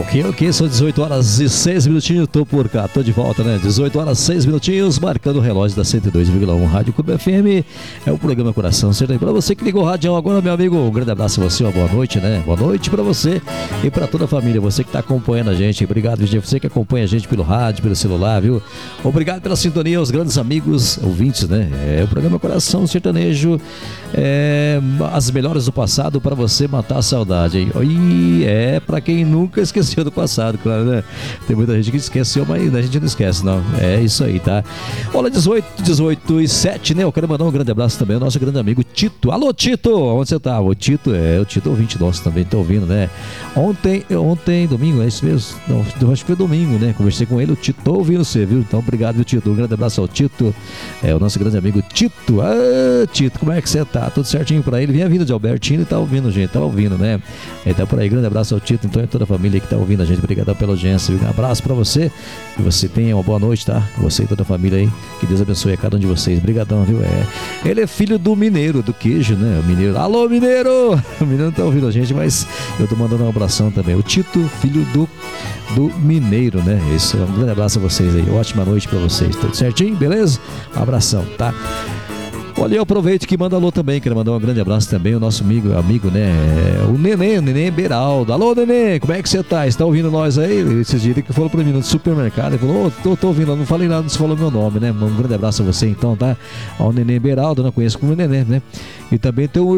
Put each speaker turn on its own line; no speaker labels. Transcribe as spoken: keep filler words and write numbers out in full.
Ok, ok, são dezoito horas e seis minutinhos, tô por cá, tô de volta, né? dezoito horas e seis minutinhos, marcando o relógio da cento e dois vírgula um Rádio Clube F M. É o programa Coração Sertanejo. Pra você que ligou o rádio agora, meu amigo, um grande abraço a você, uma boa noite, né? Boa noite pra você e pra toda a família, você que tá acompanhando a gente. Obrigado, Virgínia, você que acompanha a gente pelo rádio, pelo celular, viu? Obrigado pela sintonia, aos grandes amigos, ouvintes, né? É o programa Coração Sertanejo, é, as melhores do passado pra você matar a saudade, hein? E é pra quem nunca esqueceu do passado, claro, né? Tem muita gente que esqueceu, mas a gente não esquece, não. É isso aí, tá? Olha, dezoito, dezoito e sete, né? Eu quero mandar um grande abraço também ao nosso grande amigo Tito. Alô, Tito! Onde você tá? O Tito, é, o Tito ouvinte nosso também, tá ouvindo, né? Ontem, ontem, domingo, é isso mesmo? Não, acho que foi domingo, né? Conversei com ele, o Tito, tô ouvindo você, viu? Então, obrigado, viu, Tito? Um grande abraço ao Tito, é o nosso grande amigo Tito. Ah, Tito, como é que você tá? Tudo certinho por aí? Ele vinha vindo de Albertino e tá ouvindo, gente, tá ouvindo, né? Então, por aí, grande abraço ao Tito, então, e toda a família que tá ouvindo a gente. Obrigado pela audiência, viu? Um abraço pra você, que você tenha uma boa noite, tá? Você e toda a família aí, que Deus abençoe a cada um de vocês. Obrigadão, viu? É. Ele é filho do mineiro, do queijo, né? O mineiro. Alô, mineiro! O mineiro não tá ouvindo a gente, mas eu tô mandando um abração também. O Tito, filho do, do mineiro, né? Isso, um grande abraço a vocês aí. Ótima noite pra vocês. Tudo certinho? Beleza? Um abração, tá? Olha, eu aproveito que manda alô também, quero mandar um grande abraço também ao nosso amigo, amigo, né, o Nenê, Nenê Beraldo. Alô, Nenê, como é que você tá? Está ouvindo nós aí? Esses dias que falou pra mim no supermercado, ele falou, ô, oh, tô, tô ouvindo, não falei nada, não se falou meu nome, né? Um grande abraço a você então, tá? Ao Nenê Beraldo, não conheço como Nenê, né? E também tem o